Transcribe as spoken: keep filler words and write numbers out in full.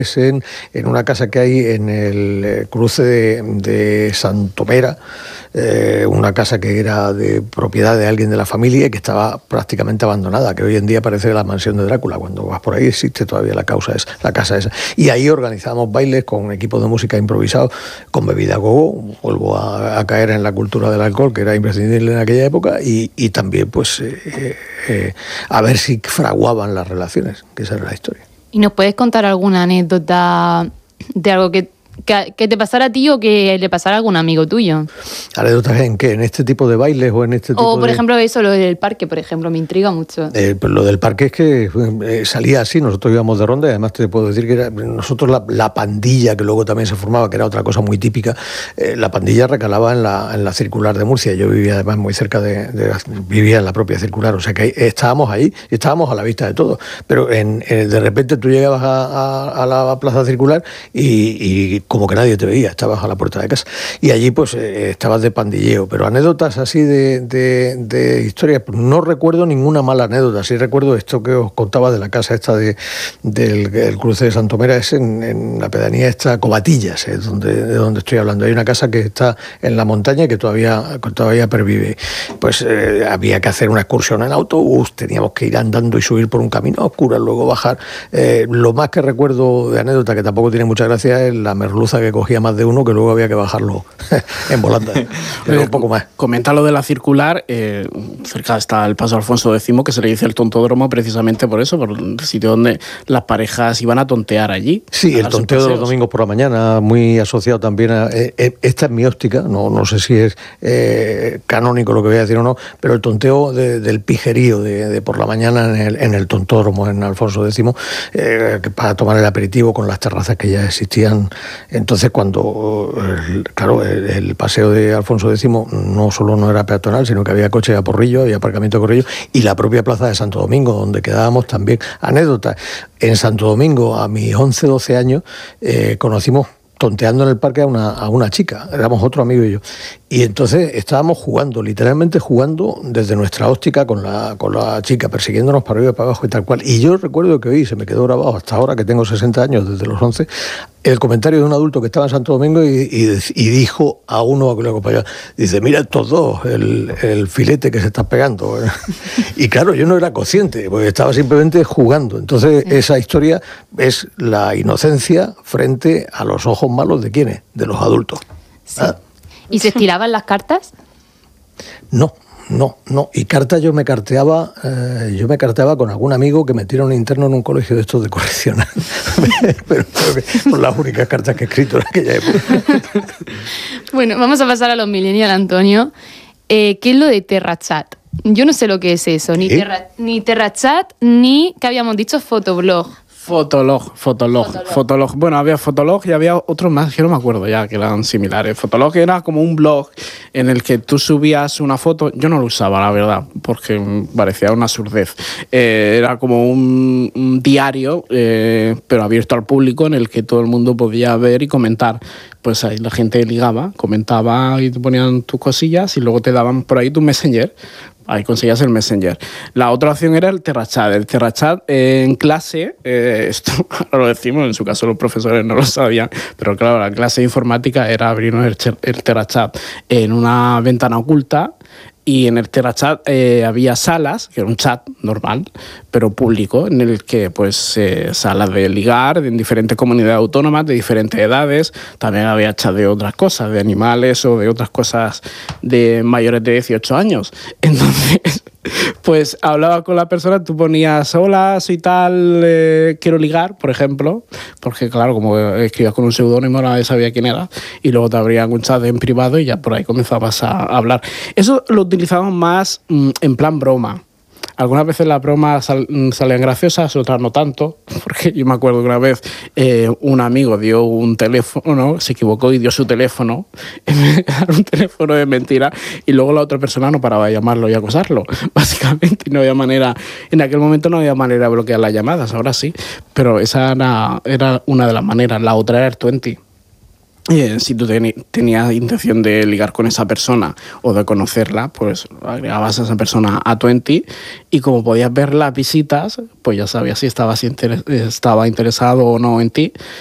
es en, en una casa que hay en el cruce de, de Santomera, eh, una casa que era de propiedad de alguien de la familia y que estaba prácticamente abandonada, que hoy en día parece la mansión de Drácula. Cuando vas por ahí existe todavía la, causa esa, la casa esa. Y ahí organizábamos bailes con equipos de música improvisados, con bebida gogo, vuelvo a, a caer en la cultura del alcohol, que era imprescindible en aquella época, y, y también pues eh, eh, a ver si fraguaban las relaciones, que esa era la historia. ¿Y nos puedes contar alguna anécdota de algo que, que, que te pasara a ti o que le pasara a algún amigo tuyo? ¿Anécdotas en qué? ¿En este tipo de bailes o en este tipo de...? O, por de... ejemplo, eso, lo del parque, por ejemplo, me intriga mucho. Eh, pues lo del parque es que eh, salía así, nosotros íbamos de ronda y además te puedo decir que era, nosotros la, la pandilla, que luego también se formaba, que era otra cosa muy típica, eh, la pandilla recalaba en la, en la circular de Murcia. Yo vivía además muy cerca de, de... vivía en la propia circular, o sea que estábamos ahí, estábamos a la vista de todo. Pero en, en, de repente tú llegabas a, a, a la plaza circular y, y como que nadie te veía, estabas a la puerta de casa. Y allí pues eh, estabas de pandilleo. Pero anécdotas así de, de, de historias, no recuerdo ninguna mala anécdota. Sí recuerdo esto que os contaba de la casa esta de, del el cruce de Santomera, es en, en la pedanía esta Covatillas, es donde, de donde estoy hablando. Hay una casa que está en la montaña y que todavía, que todavía pervive. Pues eh, había que hacer una excursión en autobús, teníamos que ir andando y subir por un camino oscuro, luego bajar. Eh, lo más que recuerdo de anécdota, que tampoco tiene mucha gracia, es la merluza que cogía más de uno, que luego había que bajarlo en volanda. Pero un poco más. Comenta lo de la circular, eh, cerca está el Paso Alfonso X, que se le dice el tontódromo precisamente por eso, por el sitio donde las parejas iban a tontear allí. Sí, el tonteo de los domingos por la mañana, muy asociado también a... Eh, eh, esta es mi óptica, no, no sé si es eh, canónico lo que voy a decir o no, pero el tonteo de, del pijerío de, de por la mañana en el, en el tontódromo, en Alfonso X, eh, para tomar el aperitivo con las terrazas que ya existían. Entonces, cuando, el, claro, el, el paseo de Alfonso X no solo no era peatonal, sino que había coche a porrillo, había aparcamiento a porrillo, y la propia plaza de Santo Domingo, donde quedábamos también. Anécdotas. En Santo Domingo, a mis once, doce años, eh, conocimos tonteando en el parque a una, a una chica, éramos otro amigo y yo. Y entonces estábamos jugando, literalmente jugando desde nuestra óptica con la, con la chica, persiguiéndonos para arriba y para abajo y tal cual. Y yo recuerdo que hoy se me quedó grabado hasta ahora, que tengo sesenta años, desde los once, el comentario de un adulto que estaba en Santo Domingo y, y, y dijo a uno que lo acompañaba, dice, mira estos dos, el, el filete que se está pegando. Y claro, yo no era consciente, porque estaba simplemente jugando. Entonces sí. Esa historia es la inocencia frente a los ojos malos de quiénes, de los adultos. Sí. ¿Ah? ¿Y se estiraban las cartas? No. No, no. Y cartas yo me carteaba, eh, yo me carteaba con algún amigo que metieron interno en un colegio de estos de correccional. Pero creo que son las únicas cartas que he escrito en aquella época. Bueno, vamos a pasar a los millennials, Antonio. Eh, ¿Qué es lo de Terrachat? Yo no sé lo que es eso, ni, terra, ni Terrachat, ni, que habíamos dicho, fotoblog. Fotolog, Fotolog, Fotolog, Fotolog. Bueno, había Fotolog y había otros más que no me acuerdo ya, que eran similares. Fotolog era como un blog en el que tú subías una foto. Yo no lo usaba, la verdad, porque parecía una surdez. Eh, era como un, un diario, eh, pero abierto al público, en el que todo el mundo podía ver y comentar. Pues ahí la gente ligaba, comentaba y te ponían tus cosillas y luego te daban por ahí tu Messenger. Ahí conseguías el Messenger. La otra opción era el Terrachat. El Terrachat eh, en clase, eh, esto lo decimos, en su caso los profesores no lo sabían, pero claro, la clase de informática era abrirnos el, el Terrachat en una ventana oculta. Y en el Terrachat eh, había salas, que era un chat normal, pero público, en el que, pues, eh, salas de ligar, en diferentes comunidades autónomas, de diferentes edades. También había chat de otras cosas, de animales o de otras cosas de mayores de dieciocho años. Entonces, pues, hablaba con la persona, tú ponías, hola, soy tal, eh, quiero ligar, por ejemplo, porque, claro, como escribías con un seudónimo, nadie sabía quién era, y luego te abrían un chat en privado y ya por ahí comenzabas a hablar. Eso lo utilizamos más mm, en plan broma. Algunas veces las bromas sal, salían graciosas, otras no tanto, porque yo me acuerdo que una vez eh, un amigo dio un teléfono, se equivocó y dio su teléfono, un teléfono de mentira, y luego la otra persona no paraba de llamarlo y acosarlo, básicamente, y no había manera, en aquel momento no había manera de bloquear las llamadas, ahora sí, pero esa era, era una de las maneras. La otra era el veinte. Eh, si tú teni- tenías intención de ligar con esa persona o de conocerla, pues agregabas a esa persona a Twenty y como podías ver las visitas, pues ya sabías si estabas inter- estaba interesado o no en ti